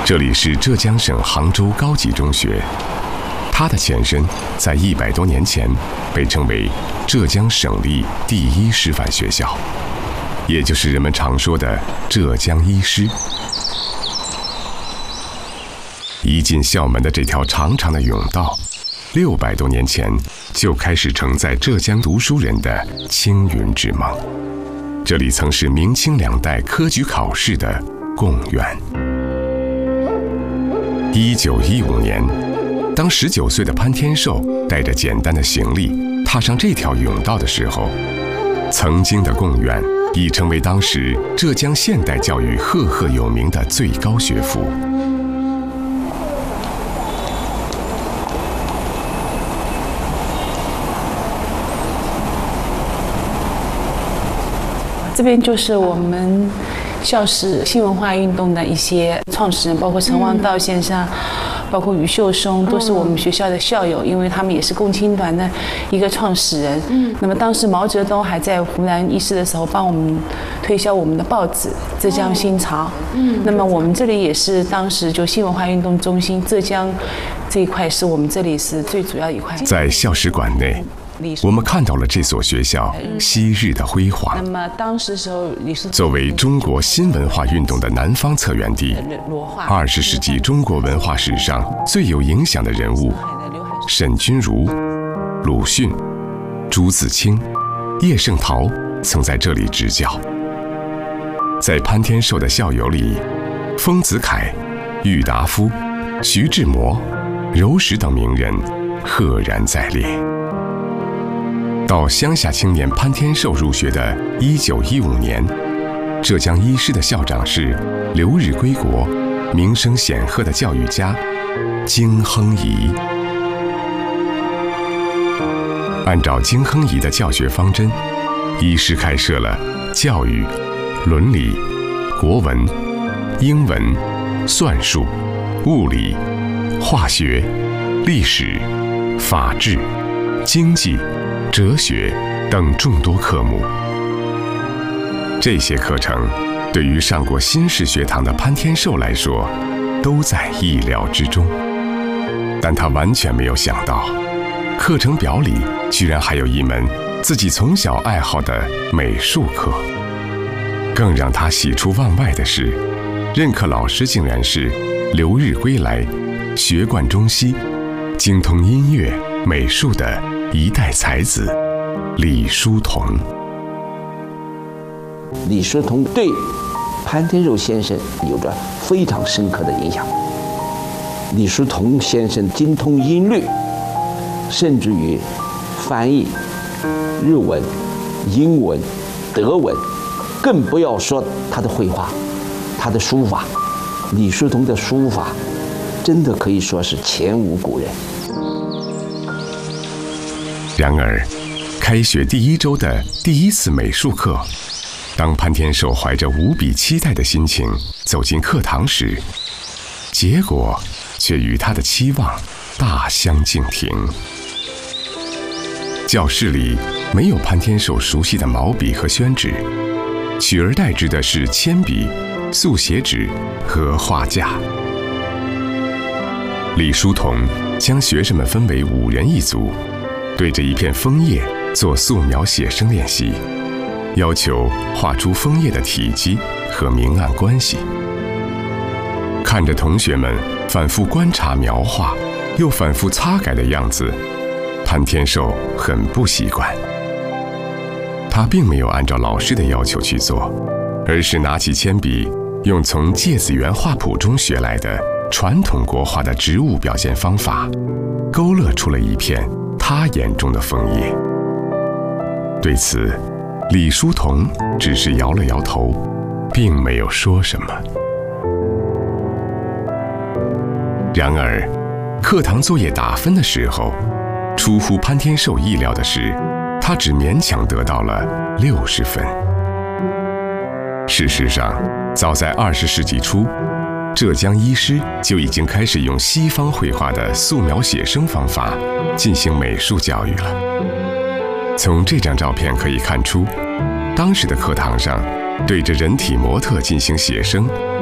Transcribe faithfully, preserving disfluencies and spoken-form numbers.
这里是浙江省杭州高级中学，它的前身在一百多年前被称为浙江省立第一师范学校，也就是人们常说的浙江医师。一进校门的这条长长的甬道，六百多年前就开始承载浙江读书人的青云之梦。这里曾是明清两代科举考试的贡院。一九一五年，当十九岁的潘天寿带着简单的行李踏上这条甬道的时候，曾经的贡院已成为当时浙江现代教育赫赫有名的最高学府。 这边就是我们校史新文化运动的一些创始人，包括陈望道先生，包括余秀松，都是我们学校的校友，因为他们也是共青团的一个创始人。嗯，那么当时毛泽东还在湖南医师的时候，帮我们推销我们的报纸《浙江新潮》。嗯，那么我们这里也是当时就新文化运动中心，浙江这一块是我们这里是最主要一块。 在校史馆内，我们看到了这所学校昔日的辉煌。 那么当时时候， 作为中国新文化运动的南方策源地，二十世纪中国文化史上最有影响的人物沈钧儒、鲁迅、朱自清、叶圣陶曾在这里执教。在潘天寿的校友里，丰子恺、郁达夫、徐志摩、柔石等名人赫然在列。到乡下青年潘天寿入学的一九一五年，浙江医师的校长是留日归国、名声显赫的教育家金亨颐。按照金亨颐的教学方针，医师开设了教育、伦理、国文、英文、算术、物理、化学、历史、法治、经济、哲学等众多科目。这些课程对于上过新式学堂的潘天寿来说都在意料之中，但他完全没有想到，课程表里居然还有一门自己从小爱好的美术课。更让他喜出望外的是，任课老师竟然是留日归来、学贯中西、精通音乐、美术的一代才子李叔同。 李叔同对潘天寿先生有着非常深刻的影响。李叔同先生精通音律，甚至于翻译日文、英文、德文，更不要说他的绘画、他的书法。李叔同的书法真的可以说是前无古人。 然而，开学第一周的第一次美术课，当潘天寿怀着无比期待的心情走进课堂时，结果却与他的期望大相径庭。教室里没有潘天寿熟悉的毛笔和宣纸，取而代之的是铅笔、速写纸和画架。李叔同将学生们分为五人一组，对着一片枫叶做素描写生练习，要求画出枫叶的体积和明暗关系。看着同学们反复观察描画，又反复擦改的样子，潘天寿很不习惯。他并没有按照老师的要求去做，而是拿起铅笔，用从《芥子园画谱》中学来的传统国画的植物表现方法，勾勒出了一片他眼中的枫叶。对此，李叔同只是摇了摇头，并没有说什么。然而，课堂作业打分的时候，出乎潘天寿意料的是，他只勉强得到了六十分。事实上，早在二十世纪初，浙江医师就已经开始用西方绘画的素描写生方法进行美术教育了。从这张照片可以看出，当时的课堂上对着人体模特进行写生